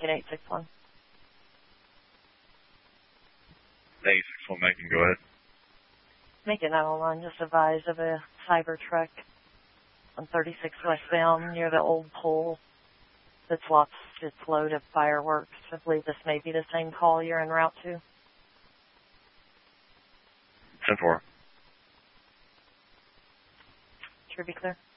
Macon 861. Hey, 61 Macon, go ahead. Macon 911, just advised of a cyber truck on 36 westbound near the old pole that's lost its load of fireworks. I believe this may be the same call you're en route to. 10-4. Should be clear.